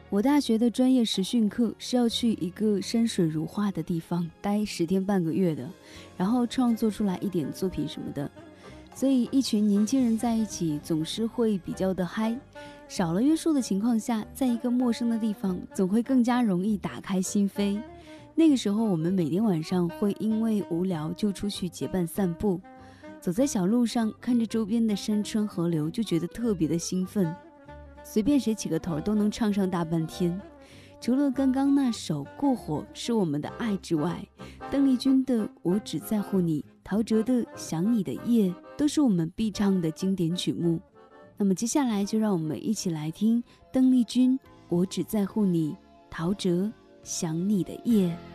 我大学的专业实训课是要去一个山水如画的地方待10天半个月的，然后创作出来一点作品什么的。所以一群年轻人在一起总是会比较的嗨，少了约束的情况下，在一个陌生的地方总会更加容易打开心扉。那个时候我们每天晚上会因为无聊就出去结伴散步，走在小路上看着周边的山川河流，就觉得特别的兴奋，随便谁起个头都能唱上大半天。除了刚刚那首《过火是我们的爱》之外，邓丽君的《我只在乎你》，陶喆的《想你的夜》都是我们必唱的经典曲目。那么接下来就让我们一起来听邓丽君《我只在乎你》，陶喆《想你的夜》。